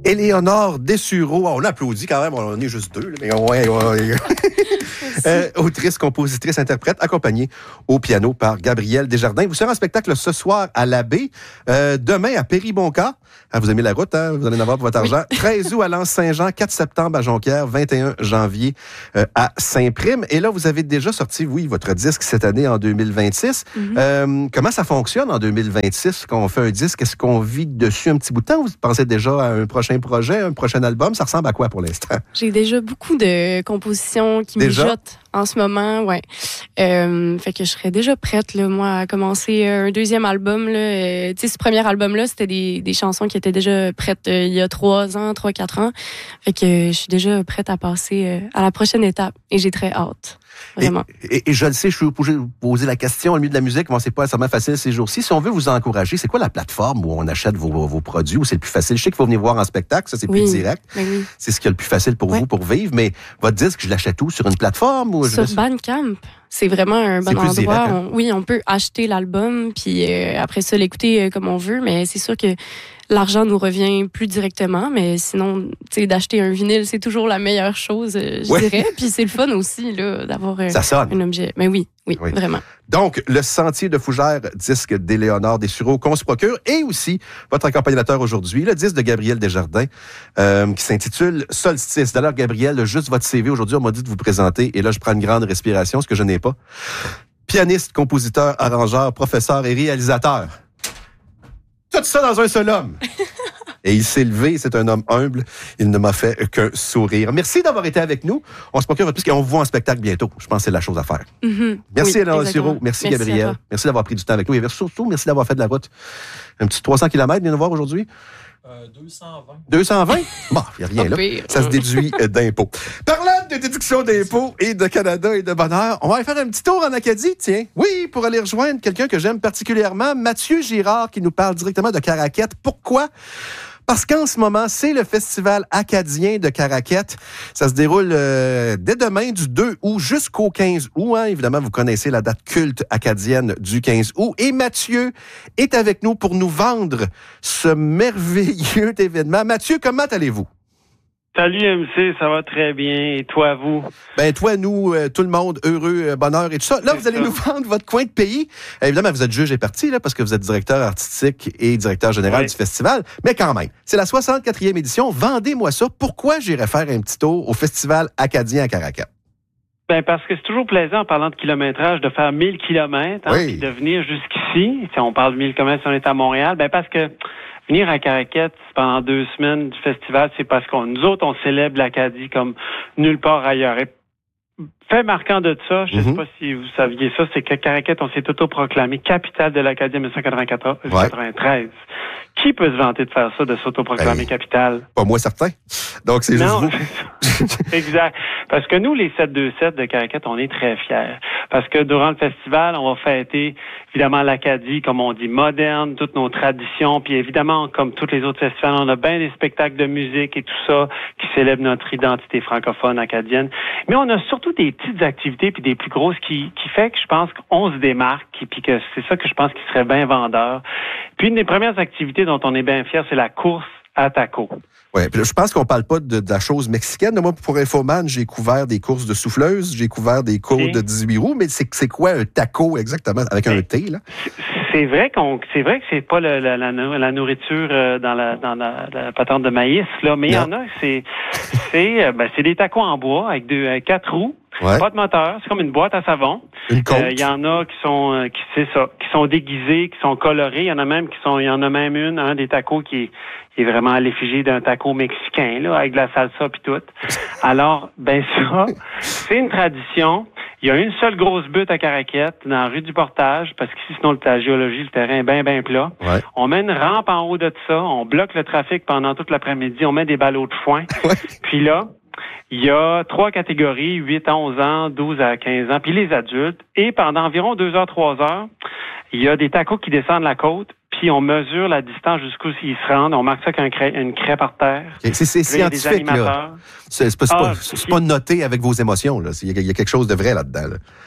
Éléonore Dessureau, on applaudit quand même, on est juste deux, là, mais autrice, compositrice, interprète, accompagnée au piano par Gabrielle Desjardins. Vous serez en spectacle ce soir à l'Abbé, demain à Péribonka. Ah, vous aimez la route, hein? Vous allez en avoir pour votre argent. 13 août à Lens-Saint-Jean, 4 septembre à Jonquière, 21 janvier à Saint-Prime. Et là, vous avez déjà sorti, oui, votre disque cette année en 2026. Comment ça fonctionne en 2026 quand on fait un disque? Est-ce qu'on vit dessus un petit bout de temps? Vous pensez déjà à un prochain projet, un prochain album? Ça ressemble à quoi pour l'instant? J'ai déjà beaucoup de compositions qui mijotent en ce moment, ouais. Fait que je serais déjà prête, là, moi, à commencer un deuxième album, là. Tu sais, ce premier album-là, c'était des chansons qui étaient déjà prêtes il y a 3 ans, 3-4 ans. Fait que je suis déjà prête à passer à la prochaine étape. Et j'ai très hâte. Vraiment. Et je le sais, je suis obligé de vous poser la question, au milieu de la musique, bon, c'est pas nécessairement facile ces jours-ci. Si on veut vous encourager, c'est quoi la plateforme où on achète vos produits, où c'est le plus facile? Je sais qu'il faut venir voir en spectacle, ça c'est plus direct. Oui. C'est ce qui est le plus facile pour vous pour vivre, mais votre disque, je l'achète où? Sur une plateforme? Ou sur Bandcamp. C'est vraiment un bon endroit. Direct, hein? On peut acheter l'album, puis après ça, l'écouter comme on veut, mais c'est sûr que l'argent nous revient plus directement, mais sinon, tu sais, d'acheter un vinyle, c'est toujours la meilleure chose, je dirais. Puis c'est le fun aussi, là, d'avoir un objet. Mais oui, vraiment. Donc, le Sentier de Fougères, disque d'Éléonore Dessureau qu'on se procure, et aussi votre accompagnateur aujourd'hui, le disque de Gabrielle Desjardins, qui s'intitule Solstice. D'ailleurs, Gabrielle, juste votre CV aujourd'hui, on m'a dit de vous présenter, et là, je prends une grande respiration, ce que je n'ai pas. Pianiste, compositeur, arrangeur, professeur et réalisateur. Tout ça dans un seul homme. Et il s'est levé, c'est un homme humble. Il ne m'a fait qu'un sourire. Merci d'avoir été avec nous. On se procure plus qu'on vous voit en spectacle bientôt. Je pense que c'est la chose à faire. Merci, Éléonore Dessureau. Merci, Gabrielle. Merci d'avoir pris du temps avec nous. Et surtout, merci d'avoir fait de la route. Un petit 300 km, viens nous voir aujourd'hui. 220. 220? Bon, il n'y a rien là. Ça se déduit d'impôts. Parlant de déduction d'impôts et de Canada et de bonheur, on va aller faire un petit tour en Acadie, tiens. Oui, pour aller rejoindre quelqu'un que j'aime particulièrement, Mathieu Girard, qui nous parle directement de Caraquette. Pourquoi? Parce qu'en ce moment, c'est le Festival acadien de Caraquette. Ça se déroule dès demain, du 2 août jusqu'au 15 août. Hein. Évidemment, vous connaissez la date culte acadienne du 15 août. Et Mathieu est avec nous pour nous vendre ce merveilleux événement. Mathieu, comment allez-vous? Salut MC, ça va très bien. Et toi, vous? Ben toi, nous, tout le monde, heureux, bonheur et tout ça. Là, vous allez nous vendre votre coin de pays. Évidemment, vous êtes juge et parti, là, parce que vous êtes directeur artistique et directeur général du festival. Mais quand même, c'est la 64e édition. Vendez-moi ça. Pourquoi j'irais faire un petit tour au Festival acadien à Caraquette? Ben parce que c'est toujours plaisant, en parlant de kilométrage, de faire 1000 kilomètres, puis de venir jusqu'ici. Si on parle de 1000 kilomètres si on est à Montréal, ben parce que venir à Caraquette pendant 2 semaines du festival, c'est parce qu'on nous autres, on célèbre l'Acadie comme nulle part ailleurs. Et fait marquant de ça, je ne sais pas si vous saviez ça, c'est que Caraquette, on s'est autoproclamé capitale de l'Acadie en 1993. Qui peut se vanter de faire ça, de s'autoproclamer capitale? Pas moi, certain. Donc, c'est juste vous. Exact. Parce que nous, les 727 de Caraquette, on est très fiers. Parce que durant le festival, on va fêter, évidemment, l'Acadie, comme on dit, moderne, toutes nos traditions. Puis évidemment, comme tous les autres festivals, on a bien des spectacles de musique et tout ça qui célèbrent notre identité francophone acadienne. Mais on a surtout des petites activités puis des plus grosses qui fait que je pense qu'on se démarque puis que c'est ça que je pense qui serait bien vendeur. Puis une des premières activités dont on est bien fiers, c'est la course à taco. Oui, je pense qu'on parle pas de la chose mexicaine. Moi, pour Infoman, j'ai couvert des courses de souffleuses, j'ai couvert des courses de 18 roues, mais c'est quoi un taco exactement, avec un T, là? C'est vrai que c'est pas la nourriture dans la patente de maïs, là, mais il y en a, c'est des tacos en bois avec 4 roues. Pas de moteur, c'est comme une boîte à savon. Une côte. Il y en a qui sont déguisés, qui sont colorés. Il y en a même une, des tacos qui est vraiment à l'effigie d'un taco mexicain, là, avec de la salsa puis tout. Alors, ça, c'est une tradition. Il y a une seule grosse butte à Caraquette, dans la rue du Portage, parce qu'ici, sinon, la géologie, le terrain est bien plat. Ouais. On met une rampe en haut de ça, on bloque le trafic pendant toute l'après-midi, on met des ballots de foin. Puis là, il y a 3 catégories, 8 à 11 ans, 12 à 15 ans, puis les adultes. Et pendant environ 2 heures, 3 heures, il y a des tacos qui descendent la côte, puis on mesure la distance jusqu'où ils se rendent. On marque ça avec une craie par terre. C'est scientifique, là. C'est pas noté avec vos émotions, là. Il y a quelque chose de vrai là-dedans, là.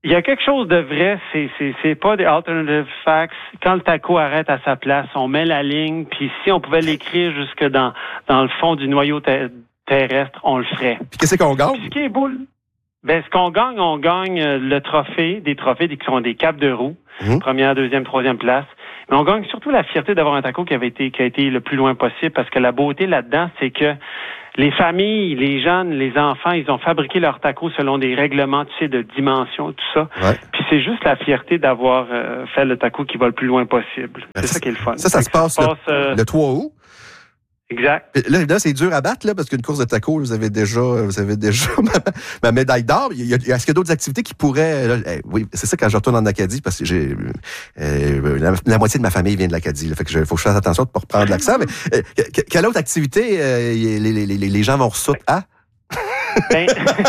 Il y a quelque chose de vrai, c'est pas des alternative facts. Quand le taco arrête à sa place, on met la ligne, puis si on pouvait l'écrire jusque dans le fond du noyau terrestre, on le ferait. Puis qu'est-ce qu'on gagne? Puis ce qui est beau, ce qu'on gagne, on gagne le trophée, des trophées qui sont des capes de roue, première, deuxième, troisième place. Mais on gagne surtout la fierté d'avoir un taco qui a été le plus loin possible, parce que la beauté là-dedans, c'est que les familles, les jeunes, les enfants, ils ont fabriqué leur taco selon des règlements, de dimension, tout ça. Ouais. Puis c'est juste la fierté d'avoir fait le taco qui va le plus loin possible. C'est ça qui est le fun. Ça se passe le 3 août. Exact. Là, c'est dur à battre, là, parce qu'une course de taco, vous avez déjà ma médaille d'or. Est-ce qu'il y a d'autres activités qui pourraient... oui, c'est ça quand je retourne en Acadie, parce que j'ai la moitié de ma famille vient de l'Acadie. Là, fait que faut que je fasse attention de ne pas reprendre l'accent. Mais quelle autre activité les gens vont ressouter à? Ben...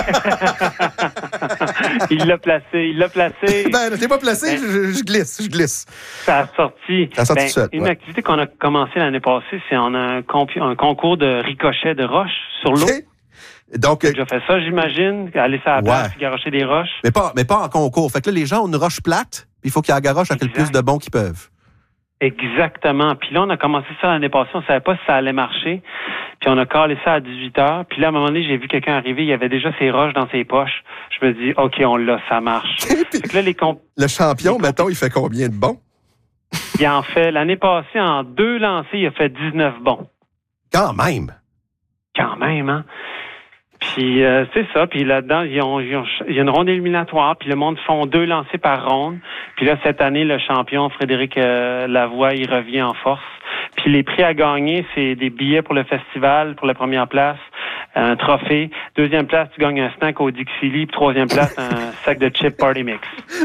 il l'a placé. Ben, je l'ai pas placé, je glisse. Ça a sorti. Seul, une activité qu'on a commencé l'année passée, c'est on a un concours de ricochet de roches sur l'eau. Okay. Donc, j'ai déjà fait ça, j'imagine, aller sur la plage et garocher des roches. Mais pas en concours. Fait que là, les gens ont une roche plate, puis il faut qu'ils en garochent avec le plus de bons qu'ils peuvent. Exactement. Puis là, on a commencé ça l'année passée. On savait pas si ça allait marcher. Puis on a calé ça à 18h. Puis là, à un moment donné, j'ai vu quelqu'un arriver. Il y avait déjà ses roches dans ses poches. Je me dis, OK, on l'a, ça marche. Là, le champion, mettons, il fait combien de bons? Il en fait, l'année passée, en 2 lancers, il a fait 19 bons. Quand même, hein? Puis c'est ça. Puis là-dedans, il y a une ronde éliminatoire. Puis le monde font 2 lancers par ronde. Puis là, cette année, le champion, Frédéric Lavoie, il revient en force. Puis les prix à gagner, c'est des billets pour le festival, pour la première place, un trophée. Deuxième place, tu gagnes un snack au Dixili. Puis troisième place, un sac de chips Party Mix.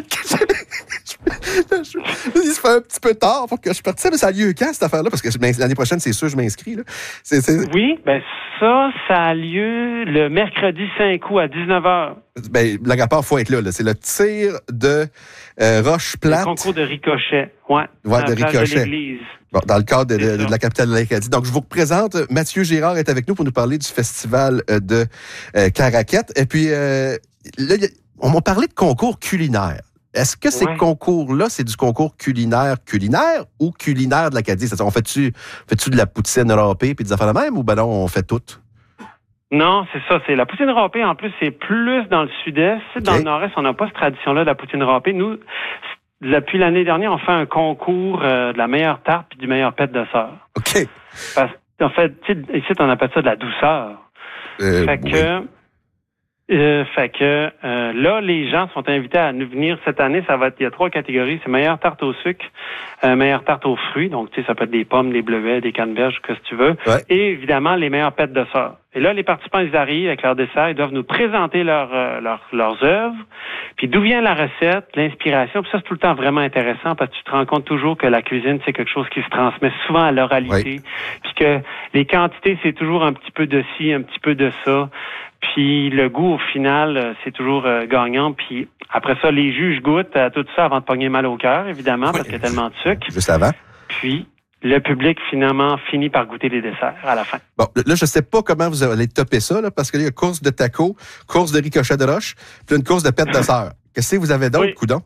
Il se fait un petit peu tard pour que je participe. Mais ça a lieu quand, cette affaire-là? Parce que l'année prochaine, c'est sûr, je m'inscris. Là. Oui, ça a lieu le mercredi 5 août à 19h. Ben, blague à part, il faut être là. C'est le tir de roche plate. Le concours de ricochet. Ouais, de ricochet. De l'église. Bon, dans le cadre de la capitale de l'Acadie. Donc, je vous présente, Mathieu Girard est avec nous pour nous parler du festival de Caraquette. Et puis, là, on m'a parlé de concours culinaire. Est-ce que ces concours-là, c'est du concours culinaire ou culinaire de l'Acadie? C'est-à-dire, fais-tu de la poutine râpée puis des affaires de même ou ben non, on fait tout? Non, c'est ça. C'est la poutine râpée, en plus, c'est plus dans le sud-est. Dans le nord-est, on n'a pas cette tradition-là de la poutine râpée. Nous, depuis l'année dernière, on fait un concours de la meilleure tarte et du meilleur pet de sœur. OK. Parce qu'en fait, ici, on appelle ça de la douceur. Fait que là, les gens sont invités à nous venir cette année. Il y a 3 catégories. C'est meilleure tarte au sucre, meilleure tarte aux fruits. Donc, tu sais, ça peut être des pommes, des bleuets, des canneberges, que si tu veux. Ouais. Et évidemment, les meilleures pêtes de sœur. Et là, les participants, ils arrivent avec leur dessert. Ils doivent nous présenter leurs œuvres. Puis d'où vient la recette, l'inspiration. Puis ça, c'est tout le temps vraiment intéressant parce que tu te rends compte toujours que la cuisine, c'est quelque chose qui se transmet souvent à l'oralité. Puis que les quantités, c'est toujours un petit peu de ci, un petit peu de ça. Puis le goût, au final, c'est toujours gagnant. Puis après ça, les juges goûtent à tout ça avant de pogner mal au cœur, évidemment, parce qu'il y a tellement de sucre. Juste avant. Puis le public, finalement, finit par goûter les desserts à la fin. Bon, là, je sais pas comment vous allez topper ça, là, parce qu'il y a course de taco, course de ricochet de roche, puis une course de pète de sœur. Qu'est-ce que vous avez d'autre, coudon?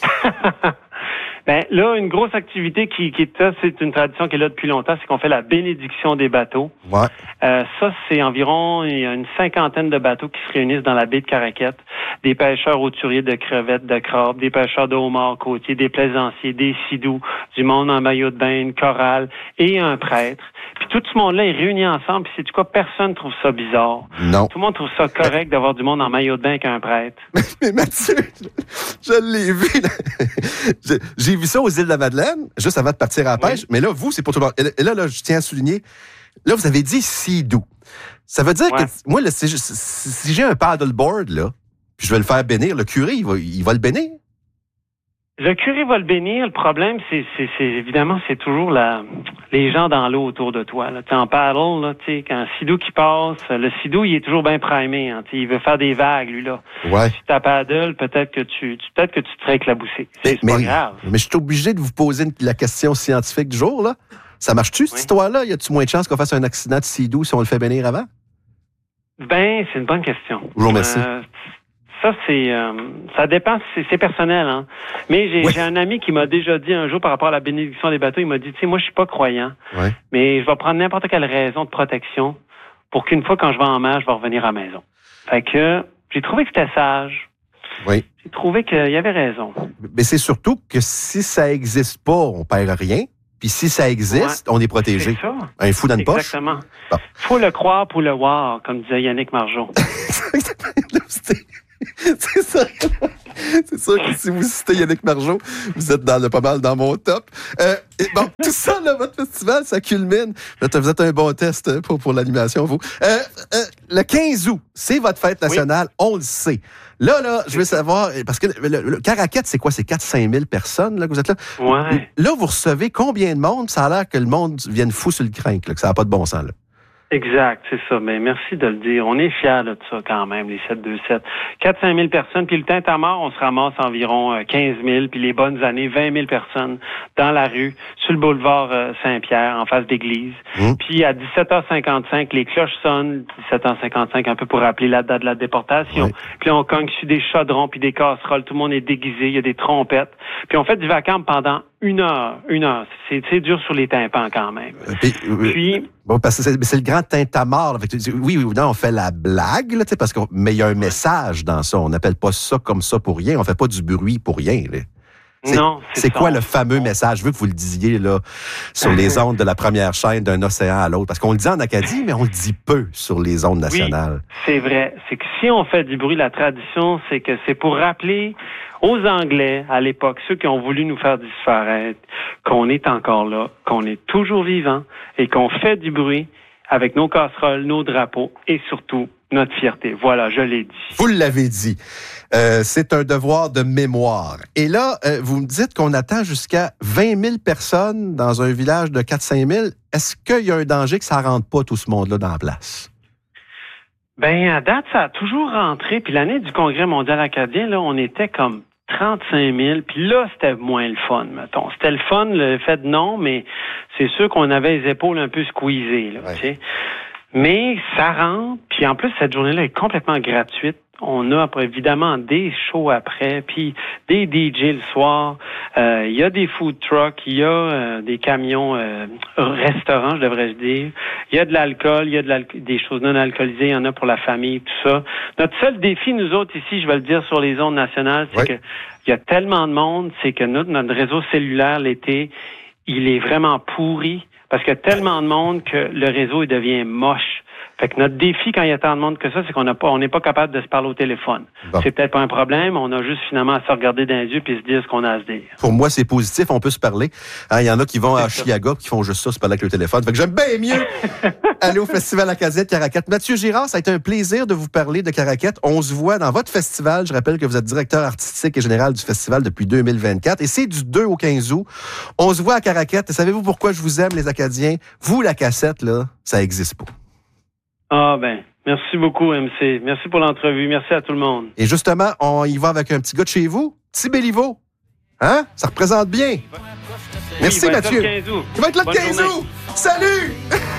Ben là, une grosse activité qui est là, c'est une tradition qui est là depuis longtemps, c'est qu'on fait la bénédiction des bateaux. Ouais. Ça, c'est environ il y a une 50aine de bateaux qui se réunissent dans la baie de Caraquette. Des pêcheurs hauturiers de crevettes, de crabes, des pêcheurs de homards côtiers, des plaisanciers, des sidous, du monde en maillot de bain, une chorale et un prêtre. Puis tout ce monde-là est réuni ensemble. Puis c'est quoi, personne trouve ça bizarre. Non. Tout le monde trouve ça correct d'avoir du monde en maillot de bain qu'un prêtre. Mais Mathieu, je l'ai vu. Là. J'ai vu ça aux îles de la Madeleine, juste avant de partir à la pêche. Mais là, vous, c'est pour tout le monde. Et là, je tiens à souligner, là, vous avez dit sidou. Ça veut dire que moi, là, si j'ai un paddleboard, là, puis je vais le faire bénir, le curé, il va le bénir. Le curé va le bénir. Le problème, c'est évidemment, c'est toujours les gens dans l'eau autour de toi. Là. En paddle, là, quand un sidou qui passe, le sidou, il est toujours bien primé. Hein, il veut faire des vagues, lui là. Ouais. Si tu paddle, peut-être que tu te serais éclaboussé. C'est pas grave. Mais je suis obligé de vous poser la question scientifique du jour, là. Ça marche-tu, cette histoire-là? Y a-tu moins de chances qu'on fasse un accident de sidou si on le fait bénir avant? Ben, c'est une bonne question. Je vous remercie. ça, ça dépend, c'est personnel, hein. Mais j'ai un ami qui m'a déjà dit un jour par rapport à la bénédiction des bateaux, il m'a dit, tu sais, moi, je suis pas croyant, mais je vais prendre n'importe quelle raison de protection pour qu'une fois, quand je vais en mer, je vais revenir à la maison. Fait que j'ai trouvé que c'était sage. Oui. J'ai trouvé qu'il y avait raison. Mais c'est surtout que si ça existe pas, on perd rien. Puis si ça existe, on est protégé. C'est ça. Un fou dans une poche. Exactement. Bon. Faut le croire pour le voir, comme disait Yannick Margeau. C'est ça. C'est sûr que si vous citez Yannick Margeau, vous êtes pas mal dans mon top. Bon, tout ça, là, votre festival, ça culmine. Vous êtes un bon test pour l'animation, vous. Le 15 août, c'est votre fête nationale, on le sait. Là, je veux savoir, parce que le Caraquette, c'est quoi? C'est 4-5 000 personnes là, que vous êtes là? Ouais. Là, vous recevez combien de monde? Ça a l'air que le monde vienne fou sur le crinque, là, que ça n'a pas de bon sens. Là. Exact, c'est ça. Mais merci de le dire. On est fiers de ça quand même, les 727. 4-5 000 personnes. Puis le Tintamarre, on se ramasse environ 15 000. Puis les bonnes années, 20 000 personnes dans la rue, sur le boulevard Saint-Pierre, en face d'église. Puis à 17h55, les cloches sonnent. 17h55, un peu pour rappeler la date de la déportation. Puis on cogne sur des chaudrons puis des casseroles. Tout le monde est déguisé. Il y a des trompettes. Puis on fait du vacarme pendant une heure. C'est dur sur les tympans quand même. Puis bon, parce que c'est le grand Tintamarre. Oui, non, on fait la blague, là, parce mais il y a un message dans ça. On n'appelle pas ça comme ça pour rien. On fait pas du bruit pour rien. Là. Non, c'est quoi le fameux message? Je veux que vous le disiez là, sur les ondes de la première chaîne d'un océan à l'autre. Parce qu'on le dit en Acadie, mais on le dit peu sur les ondes nationales. Oui, c'est vrai. C'est que si on fait du bruit, la tradition, c'est que c'est pour rappeler aux Anglais, à l'époque, ceux qui ont voulu nous faire disparaître, qu'on est encore là, qu'on est toujours vivant et qu'on fait du bruit avec nos casseroles, nos drapeaux et surtout notre fierté. Voilà, je l'ai dit. Vous l'avez dit. C'est un devoir de mémoire. Et là, vous me dites qu'on attend jusqu'à 20 000 personnes dans un village de 4-5 000. Est-ce qu'il y a un danger que ça ne rentre pas tout ce monde-là dans la place? Ben, à date, ça a toujours rentré. Puis l'année du Congrès mondial acadien, là, on était comme 35 000. Puis là, c'était moins le fun, mettons. C'était le fun, le fait de non, mais c'est sûr qu'on avait les épaules un peu squeezées, là, tu sais. Mais ça rentre. Puis en plus, cette journée-là est complètement gratuite. On a évidemment des shows après, puis des DJ le soir. Il y a des food trucks, il y a des camions restaurants, je devrais dire. Il y a de l'alcool, il y a des choses non alcoolisées, il y en a pour la famille, tout ça. Notre seul défi, nous autres ici, je vais le dire sur les ondes nationales, c'est que il y a tellement de monde, c'est que notre réseau cellulaire l'été, il est vraiment pourri parce qu'il y a tellement de monde que le réseau il devient moche. Fait que notre défi, quand il y a tant de monde que ça, c'est qu'on n'est pas capable de se parler au téléphone. Bon. C'est peut-être pas un problème, on a juste finalement à se regarder dans les yeux puis se dire ce qu'on a à se dire. Pour moi, c'est positif, on peut se parler. Il y en a qui vont à Chiaga qui font juste ça, se parler avec le téléphone. Fait que j'aime bien mieux aller au Festival Acadien de Caraquette. Mathieu Girard, ça a été un plaisir de vous parler de Caraquette. On se voit dans votre festival. Je rappelle que vous êtes directeur artistique et général du festival depuis 2024 et c'est du 2 au 15 août. On se voit à Caraquette. Et savez-vous pourquoi je vous aime, les Acadiens? Vous, la cassette, là, ça existe pas. Ah ben, merci beaucoup, MC. Merci pour l'entrevue. Merci à tout le monde. Et justement, on y va avec un petit gars de chez vous, petit Béliveau. Hein? Ça représente bien. Merci, Mathieu. Il va être là le 15 août. Il va être là le 15 août. Salut!